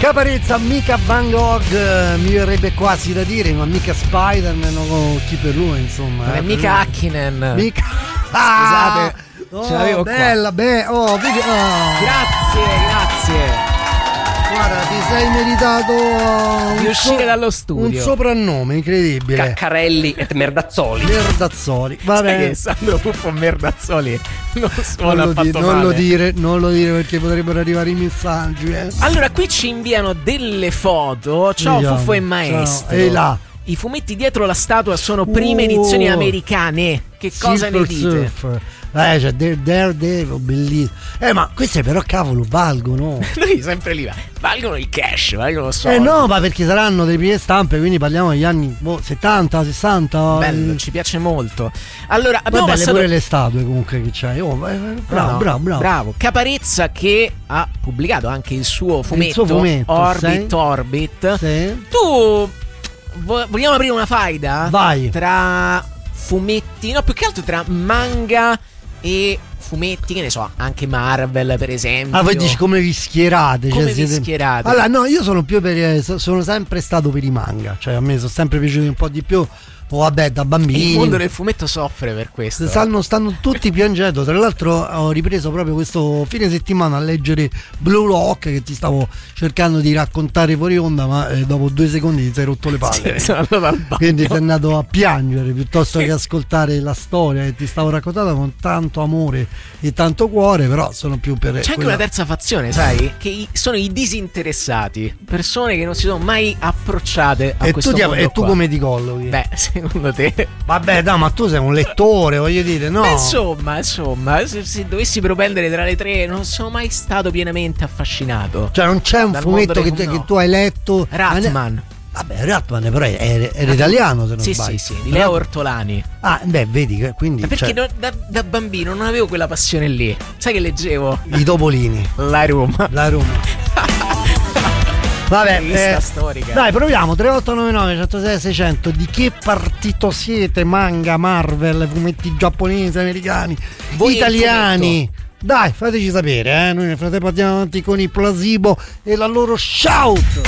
Caparezza, mica Van Gogh, mi verrebbe quasi da dire, ma mica Spider-Man o chi per lui, insomma. Non è mica Hakkinen. Mica. Scusate, ce l'avevo bella, qua. Grazie. Guarda, ti sei meritato di uscire dallo studio. Un soprannome incredibile. Caccarelli et Merdazzoli. Merdazzoli. Va bene. Che Sandro Puffo Merdazzoli non suona affatto non male. Non lo dire perché potrebbero arrivare i messaggi. Allora, qui ci inviano delle foto. Ciao Puffo e Maestro. E là. I fumetti dietro la statua sono prime edizioni americane. Che cosa ne dite? Surfer. C'è Daredevil, bellissimo. Ma queste però cavolo valgono. Noi sempre lì valgono il cash, valgono soldi. No, ma perché saranno delle prime stampe, quindi parliamo degli anni 70, 60. Bello, ci piace molto. Allora, abbiamo belle passato pure le statue comunque che c'hai. Bravo. Caparezza che ha pubblicato anche il suo fumetto Orbit. Sì. Orbit. Sì. Tu vogliamo aprire una faida? Vai. Tra fumetti, no, più che altro tra manga e fumetti, che ne so, anche Marvel per esempio. Voi dici come vi schierate? Come vi schierate? Allora, no, io sono più sono sempre stato per i manga. Cioè, a me sono sempre piaciuti un po' di più. Vabbè, da bambini. Il mondo del fumetto soffre per questo. Stanno tutti piangendo. Tra l'altro ho ripreso proprio questo fine settimana a leggere Blue Lock, che ti stavo cercando di raccontare fuori onda, ma dopo 2 secondi ti sei rotto le palle. Quindi sei andato a piangere piuttosto che ascoltare la storia che ti stavo raccontando con tanto amore e tanto cuore. Però sono più per C'è anche una terza fazione, sai? Che sono i disinteressati, persone che non si sono mai approcciate a questo mondo e tu qua. come ti collochi? Beh, secondo te? Vabbè, no, ma tu sei un lettore, voglio dire, no? Insomma, se dovessi propendere tra le tre, non sono mai stato pienamente affascinato. Cioè, non c'è un fumetto che tu hai letto? Ratman. Vabbè, Ratman però era italiano, se non sbaglio. Sì, di Leo Ortolani. Vedi, quindi perché da bambino non avevo quella passione lì. Sai che leggevo? I Topolini. La Roma. Vabbè, storica. Dai, proviamo. 3899 106 600. Di che partito siete? Manga, Marvel, fumetti giapponesi, americani, voi italiani? Dai, fateci sapere, Noi nel frattempo andiamo avanti con i Placebo e la loro Shout.